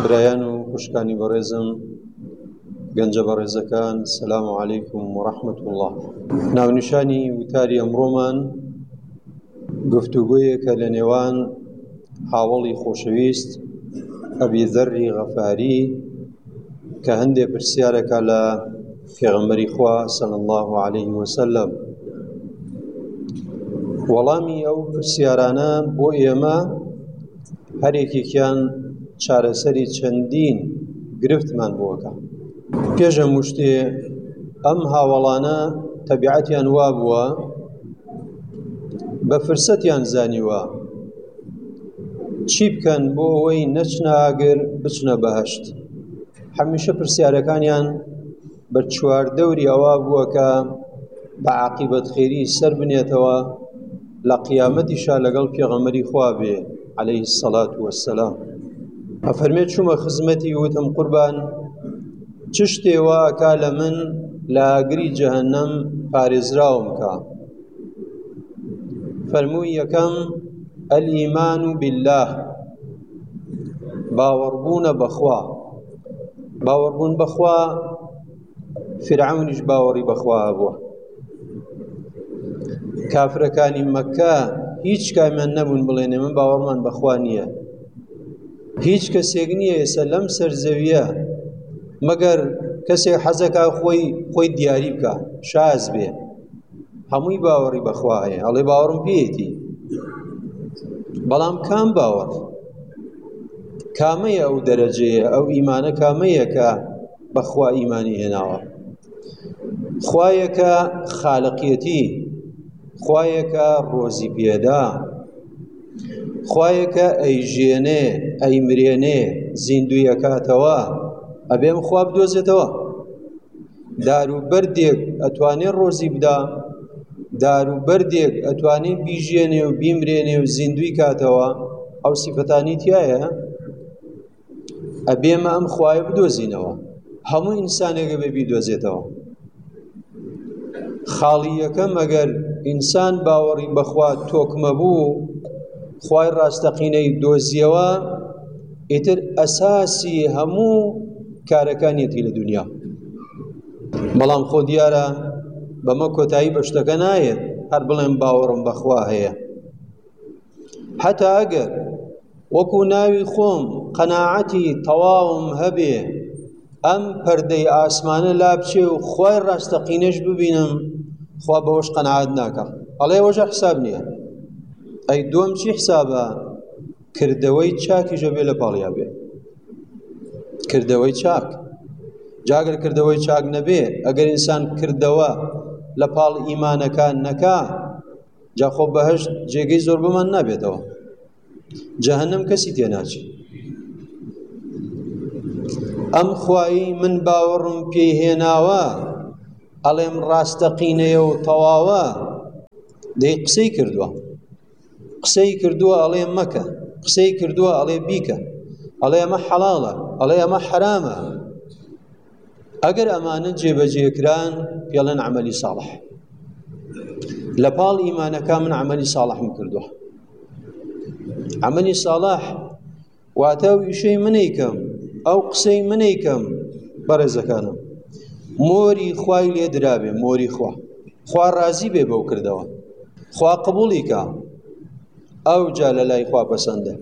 برایان و خوشکانی بەڕێزم گەنجە بەڕێزەکان سەلام عەلەیکم وەڕەحمەت الله. ناونیشانی وتاری ئەمڕۆمان گفتوگۆیەکە لە نێوان هاوڵی خۆشەویست ئەبی ذەری غەفاری کە هەندێک پرسیارەکە لە پێغەمبەری خوا صلی الله عەلەیه وسلم. وەڵامی ئەو پرسیارانە بۆ ئێمە هەرێکێکیان چارەسەری چەندین گرفتمان بۆکە. پێش هەموو شتێ ئەم هاوڵانە تەبیعەتیان وا بووە بە فرسەتیان زانیوە چی بکەن بۆ ئەوەی نەچنە ئاگر بچنە بەهەشت. هەمیشە پرسیارەکانیان بە چواردەوری ئەوە بووە کە بە عاقیبەت خێری سەر بنێتەوە لە قیامەتیشا لەگەڵ پێغەمبەری خوا بێ عەلەیه السەڵات وەسسەلام. ئەفەرمێت چوومە خزمەتی وتم قوربان چ شتێ وا ئەکا لە من لە ئاگری جەهەنەم پارێزراوم کە؟ فەرمووی یەکەم ئەلئیمان بالله، باوەڕبوونە بەخوا. باوەڕبوون بەخوا فرعونیش باوەڕی بەخوا هەبووە. کافرەکانی مەککە هیچ کامیان نەبوون بڵێنێ من باوەڕمان بەخوا نییە. هیچ کەسێک نییە ئێستا لەم سەرزەویە مەگەر کەسێک حەزەکە خۆی دیاری بکە شاز بێ هەمووی باوەڕی بەخوا هەیە. ئەڵێ باوەڕم پێیەتی، بەڵام کام باوەڕ کامەیە ئەو دەرەجەیە ئەو ئیمانە کامەیە کە بەخوا ئیمانی هێناوە؟ خوایەکە خالقیەتی، خوایەکە ڕۆزی پێدا، خوایەکە ئەیژێنێ ئەیمرێنێ زیندوی ئەکاتەوە ئەبێم خوا بدۆزێتەوە. داروبەردێک ئەتوانێت ڕۆزی بدا، داروبەردێک ئەتوانێت بیژێنێ و بیمرێنێ و زیندوی کاتەوە، ئەو سیفەتانی تایە ئەبێمە ئەم خوایە بدۆزینەوە. هەموو ئینسانێکە بێ بیدۆزێتەوە. خاڵی یەکەم ئەگەر ئینسان باوەڕی بەخوا تۆکمە بوو خوای ڕاستەقینەی دۆزیەوە ئیتر ئەساسی هەموو کارەکانیەتی لە دنیا. بەڵام خۆ دیارە بەمە کۆتایی بە شتەکە نایەت هەر بڵێم باوەڕم بەخوا هەیە. هەتا ئەگەر وەکو ناوی خۆم قەناعەتی تەواوم هەبێ ئەم پەردەی ئاسمانە لابچێ و خوای ڕاستەقینەش ببینم خوا بەوەش قەناعەت ناکە. ئەڵێ ئەوەژە حساب نییە. ئەی دووەم چی حسابە؟ کردەوەی چاکیشە بێ لە پاڵیا بێ. کردەوەی چاک جاگەر کردەوەی چاک نەبێ ئەگەر ئینسان کردەوە لە پاڵ ئیمانەکان نەکا جا خۆ بەهەشت جێگەی زۆر بمان نابێتەوە، جەهەنەم کەسی تێناچی. ئەم خوایی من باوەڕم پێی هێناوە ئەڵێم ڕاستەقینەیە و تەواوە دەی قسەی کردووە، قسەی کردووە ئەڵێ مەکە، قسەی کردووە ئەڵێ بیکە، ئەڵێ ئەمە حەڵاڵە، ئەڵێ ئەمە حرامە. ئەگەر ئەمانە جێبەجێکران پێڵێن عەمەلی ساڵح. لە پاڵ ئیمانەکە من عەمەلی ساڵحم کردووە. عەمەلی ساڵح واتە ئەو ئیشەی منەیکەم ئەو قسەی منەیکەم بەڕێزەکانم مۆری خوای لێ درابێ، مۆری خوا ڕازی بێ بەو کردەوە، خوا قبوڵی کە ئەو جا لە لای خوا پەسەندە.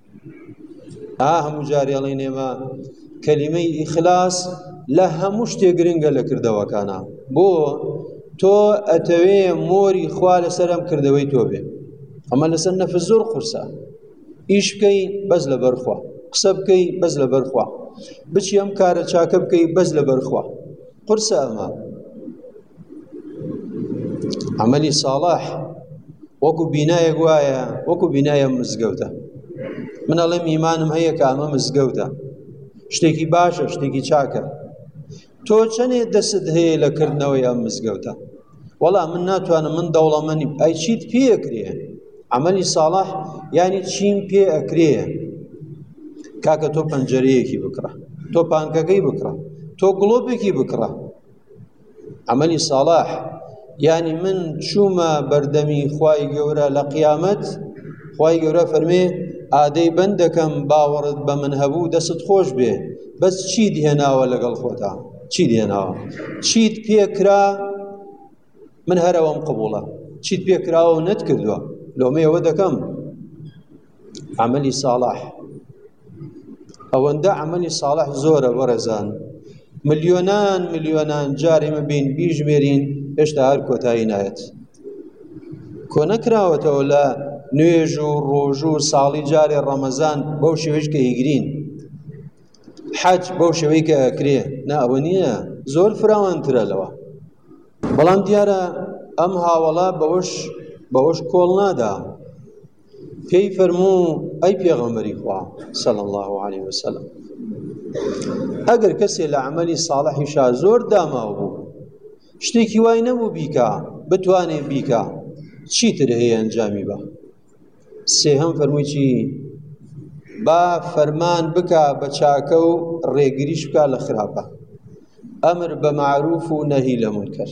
هەموو جارێ ئەڵێن ئێمە کەلیمەی ئیخلاس لە هەموو شتێک گرنگە لە کردەوەکانە. بۆ تۆ ئەتەوێ مۆری خوا لەسەر ئەم کردەوەی تۆ بێ. ئەمە لەسەر نەفس زۆر قورسە. ئیش بکەی بەس لەبەر خوا، قسە بکەی بەس لەبەر خوا، بچی ئەم کارە چاکە بکەی بەس لەبەر خوا. قورسە ئەمە. عەمەلی ساڵح وەکو بینایەک وایە، وەکو بینایە مزگەوتە. من ئەڵێم ئیمانم هەیە کە ئەمە مزگەوتە، شتێکی باشە، شتێکی چاکە. تۆ چەندێ دەست هەیە لە کردنەوەی ئەم مزگەوتە؟ وەڵا من ناتوانم، من دەوڵەمەندیم. ئەی چیت پێ ئەکرێ؟ عەمەلی ساڵح یعنی چیم پێ ئەکرێ؟ کاکە تۆ پەنجەرەیەکی بکڕە، تۆ پانکەکەی بکڕە، تۆ گڵۆپێکی بکڕە. عەمەلی ساڵح یعنی من چوومە بەردەمی خوای گەورە لە قیامەت، خوای گەورە فەرمێ ئادەی بەند دەکەم باوەڕت بە من هەبوو دەست خۆش بێ، بەس چیت هێناوە لەگەڵ خۆتا؟ چیت هێناوە؟ چیت پێکرا من هەرەوەم قبوڵە، چیت پێکراوە و نەتکردووە؟ لۆمەیەوە دەکەم عەمەلی ساڵح. ئەوەندە عەمەلی ساڵح زۆرە بەڕێزان، ملیۆنان جار ئێمە بین بیژمێرین هێشتا هەر کۆتایی نایەت. کۆ نەکراوەتەوە لە نوێژ و ڕۆژ و ساڵی جارێ ڕەمەزان بەو شێوەیەش کە ئیگرین، حەج بەو شێوەی کە ئەکرێ، نا ئەوە نییە، زۆر فراوانترە لەوە. بەڵام دیارە ئەم هاوڵە بەوەش کۆڵ نادا. پێی فەرموو ئەی پێغەمبەری خوا صلی الله علیه وسلم، ئەگەر کەسێ لە عەمەلی ساڵحیشا زۆر داماو بوو، شتێکی وای نەبوو بیکا بتوانێ بیکا، چیتر هەیە ئەنجامی بە؟ سێهەم فەرمووی چی؟ با فەرمان بکا بە چاکە و ڕێگریش بکا لە خراپە، ئەمر بە معروف و نەهی لە مونکەر.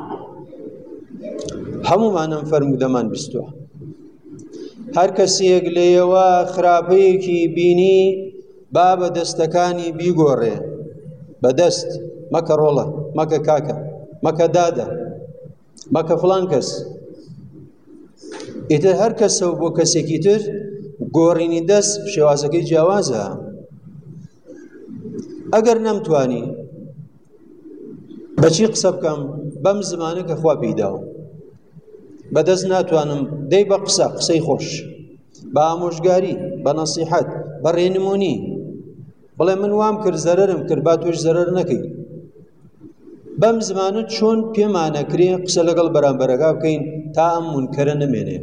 هەموومانم فەرمودەمان بیستووە، هەر کەسێک لێیەوە خراپەیەکی بینی با بە دەستەکانی بیگۆڕێ، بەدەست، مەکە ڕۆڵە، مەکە کاکە، مەکە دادە، مەکە فڵان کەس. ئیتر هەر کەسە بۆ کەسێکی تر گۆڕینی دەست شێوازەکەی جیاوازە. ئەگەر نەمتوانی بەچی قسە بکەم بەم زمانە کە خوا پێیداوە، بەدەست ناتوانم، دەی بە قسەی خۆش، بە ئامۆژگاری، بە نەسیحەت، بە ڕێنمونی، بڵێ من وام کرد زەرەرم کرد با تۆش زەرەر نەکەی. بەم زمانە چۆن پێمانەکرێ قسە لەگەڵ بەرامبەرەکە بکەین تا ئەم مونکەرە نەمێنێ.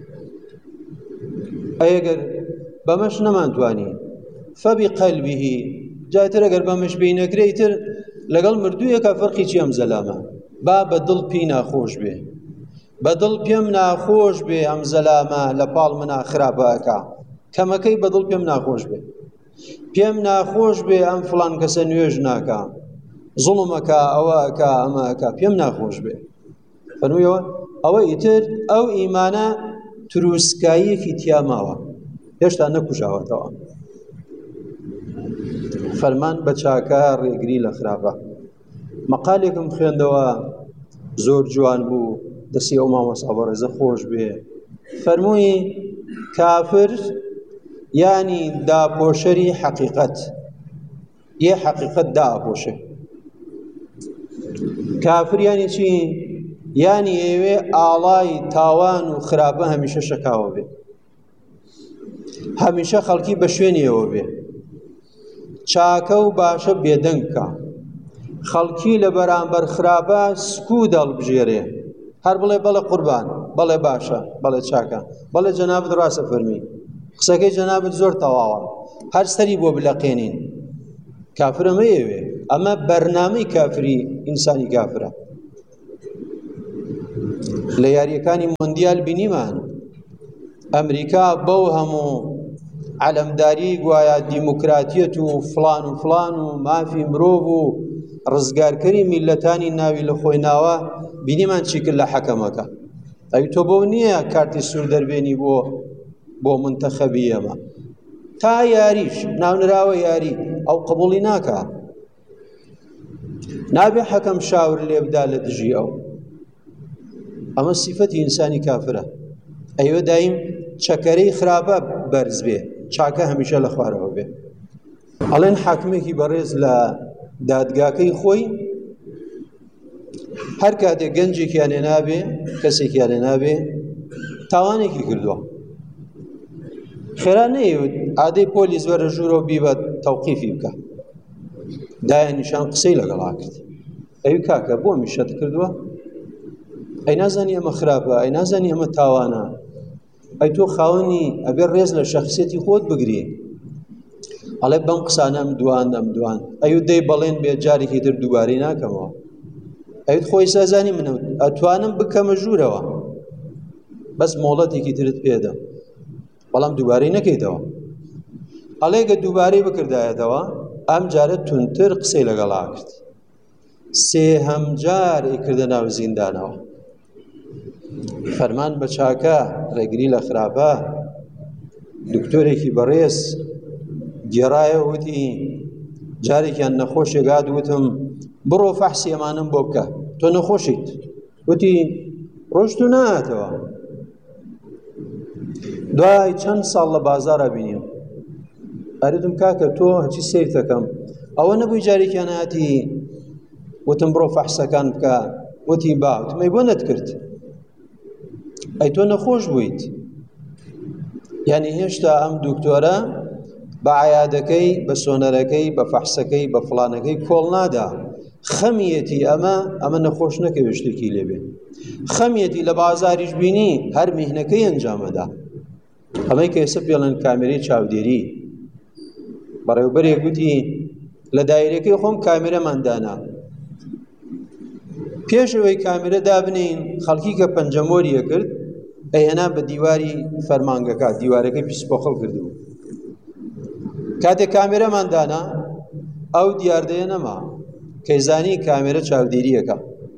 ئەگەر بەمەش نەمانتوانی فەبیقەلبیهی، جاتر ئەگەر بەمەش پێی نەکرێ ئیتر لەگەڵ مردوویەکە فەرقی چی ئەم زەلامە؟ با بە دڵ پێی ناخۆش بێ، بە دڵ پێم ناخۆش بێ ئەم زەلامە لە پاڵ منە خراپەکە، کەمەکەی بە دڵ پێم ناخۆش بێ، پێم ناخۆش بێ ئەم فڵان کەسە نوێژ ناکە، زوڵمەکە، ئەوەکە، ئەمەکە، پێم ناخۆش بێ. فەرموویەوە ئەوە ئیتر ئەو ئیمانە تروسکاییەکی تیا ماوە، هێشتا نەکوژاوەتەوە. فەرمان بە چاکە ڕێگری لە خراپە. مەقالێکم خوێندەوە زۆر جوان بوو، دەستی ئەو مامۆستا بەڕێزە خۆش بێ. فەرمووی کافر یانی داپۆشەری حەقیقەت، یە حەقیقەت دائەپۆشێ. کافر یانی چی؟ یانی ئێوێ ئاڵای تاوان و خراپە هەمیشە شەکاوە بێ، هەمیشە خەڵکی بە شوێنیەوە بێ، چاکە و باشە بێدەنگ بکە، خەڵکی لە بەرامبەر خراپە سکو دەڵبژێرێ، هەر بڵێ بەڵێ قوربان، بەڵێ باشە، بەڵێ چاکە، بەڵێ جەنابەت ڕاستە فەرمی، قسەکەی جەنابەت زۆر تەواوە، هەر سەری بۆ بلەقێنین. کافر ئەمە ئێوێ، ئەمە بەرنامەی کافری ئینسانی کافرە. لە یاریەکانی مۆندیال بینیمان ئەمریکا بەو هەموو عەلەمداری گوایە دیموکراتیەت و فڵان و فڵان و مافی مرۆڤ و ڕزگارکەری میلەتانی ناوی لە خۆی ناوە، بینیمان چی کرد لە حەکەمەکە. ئەوی تۆ بۆ نییە کارتی سوور دەربێنی بۆ منتەخەبی ئێمە، تا یاریش ناونراوە یاری ئەو قبوڵی ناکە، نابێ حەکەم شاور لێ بدا لە دژی ئەو. ئەمە سیفەتی ئینسانی کافرە. ئەیوە دایم چەکەرەی خراپە بەرز بێ، چاکە هەمیشە لە خوارەوە بێ. ئەڵێن حاکمێکی بەڕێز لە دادگاکەی خۆی هەر کاتێک گەنجێکیان هێنابێ، کەسێکیان هێنابێ تاوانێکی کردووە، خێرا نەیەوت ئادەی پۆلیس وەرە ژوورەوە بیبە تەوقیفی بکە، دایان نیشان قسەی لەگەڵا کرد. ئەوی کاکە بۆ میشەت کردووە؟ ئەی نازانی ئەمە خراپە، ئەی نازانی ئەمە تاوانە، ئەی تۆ خاوەنی ئەبێ ڕێز لە شەخسیەتی خۆت بگری. ئەڵێ بەم قسانە ئەم دوان ئەیوت دەی بەڵێن بێ جارێکی تر دووبارەی ناکەمەوە. ئەیوت خۆی سازانی منە ئەتوانم بکەمە ژوورەوە، بەس مۆڵەتێکی ترت پێدەم، بەڵام دووبارەی نەکەیتەوە. ئەڵێ گە دووبارەی بکردایەتەوە، ئەم جارە تونتر قسەی لەگەڵا کرد، سێهەم جار ئیکردە ناو دکتۆرێکی بەڕێز گێڕایە وتی جارێکیان نەخۆشێک هات وتم بڕۆ فەحسی ئەمانم بۆ بکە تۆ نەخۆشیت وتی ڕۆژت و نهاتەوە دوای چەند ساڵ لە بازاڕە بینیم ئەرێتم کاکە تۆ هەچی سیر دەکەم ئەوە نەبووی جارێکیان هاتی وتم بڕۆ فەحسەکان بکە وتی با وتمەی بۆ نەتکرد ئەی تۆ نەخۆش بوویت یعنی هێشتا ئەم دکتۆرە بە عەیادەکەی بە سۆنەرەکەی بە فەحسەکەی بە فڵانەکەی کۆڵ نادا خەمیەتی ئەمە نەخۆش نەکەوێ شتێکی لێبێ خەمیەتی لە بازاریش بینی هەر میهنەکەی ئەنجامەدا ئەمەی کە ئێستا پێڵێن کامێرەی چاودێری بەڕێوەبەرێک گوتی لە دایرەکەی خۆم کامێرەمان دانا پێش ئەوەی کامێرە دابنین خەڵکی کە پەنجەمۆریە کرد ئەهێنا بە دیواری فەرمانگەکە دیوارەکەی پیسپۆخەڵ کردبوو کاتێک کامێرەمان دانا ئەو دیاردەیە نەما کەیزانی کامێرە چاودێریەکە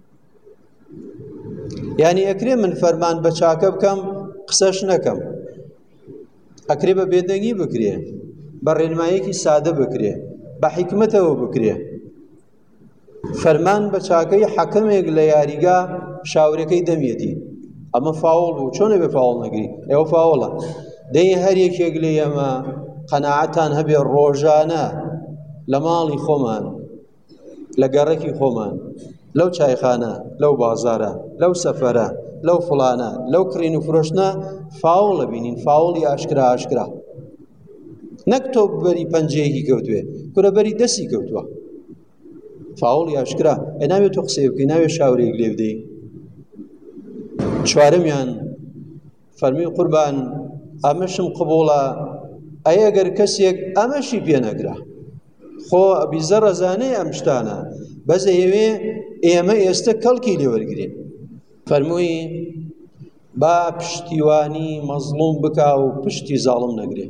یعنی ئەکرێ من فەرمان بە چاکە بکەم قسەش نەکەم ئەکرێ بە بێدەنگی بکرێ بە ڕێنماییەکی سادە بکرێ بە حیکمەتەوە بکرێ فەرمان بە چاکەی حەکەمێک لە یاریگا شاورەکەی دەمێتی ئەمە فاوڵ بوو چۆنە بێ فاوڵ نەگری ئێوە فاوڵە دەی هەر یەکێک لێ ئەمە قەناعەتان هەبێ ڕۆژانە لە ماڵی خۆمان لە گەڕەکی خۆمان لەو چایخانە لەو بازارە لەو سەفەرە لەو فڵانە لەو کڕین و فرۆشتە فاوڵە بینین فاوڵی ئاشکرا ئاشکرا نەک تۆ بەری پەنجەیەکی کەوتوێ کورە بەری دەستی کەوتووە فاوڵی ئاشکرا ئەی ناوێت تۆ قسەی بکەی ناوێت شاورێک لێ بدەی چوارەمیان فەرمی قوربان ئەمەشم قبوڵە ئەی ئەگەر کەسێک ئەمەشی پێ نەگرا خۆ ئەبیزە ڕەزانەی ئەم شتانە بەس ئێوێ ئێمە ئێستا کەڵکی لێوەرگرین فەرمووی با پشتیوانی مەزلوم بکا و پشتی زاڵم نەگرێ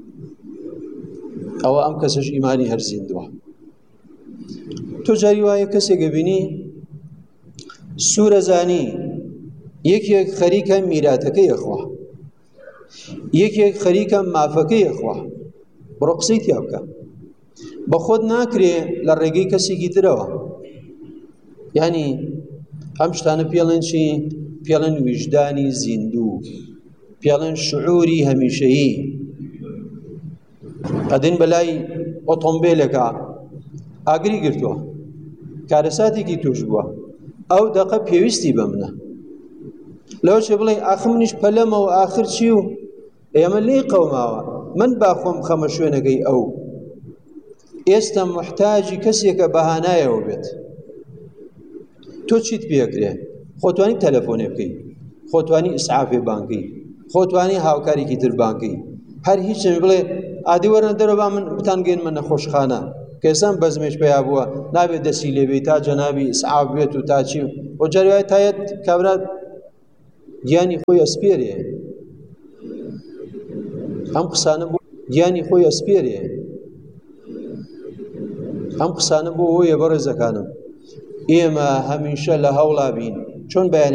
ئەوە ئەم کەسەش ئیمانی هەرزیندووە تۆ جاری وایە کەسێکە بینی سوورەزانی یەکێک خەریکە میراتەکەی ئەخوا یەکێک خەریکە مافەکەی ئەخوا بڕۆ قسەی تیا بکە بە خۆت ناکرێ لە ڕێگەی کەسێکی ترەوە یعنی ئەم شتانە پێڵێن چی پێڵێن ویژدانی زیندوو پێڵێن شعوری هەمیشەیی ئەدەین بەلای ئۆتۆمبیلێکە ئاگری گرتووە کارەساتێکی توش بووە ئەو دەقە پێویستی بە منە لەوە چێ بڵێ ئاخ منیش پەلەمەوە ئاخر چی و ئێمە لێی قەوماوە من با خۆم خەمە شوێنەکەی ئەو ئێستا محتاجی کەسێکە بەهانایەوە بێت تۆ چیت پێکرێ خۆتوانی تەلەفۆنێ بکەی خۆتوانی ئیسعافێ بانکەی خۆتوانی هاوکارێکی تر بانکەی هەر هیچ بڵێ ئادی وەرن دەرەوە من بتانگەین نەخۆشخانە کە ئێستا بەزمێش پێیا بووە نابێت دەستی لێبێت تا جەنابی ئیسعاف بێت و تا چی و جاروای تایەت کابرا گیانی خۆی ئەسپێرێ ئەم قسانە بۆ گیانی خۆی ئەسپێرێ ئەم قسانە بۆ ئەوەیە بەڕێزەکانم ئێمە هەمیشە لە هەوڵا بین چۆن بەیانی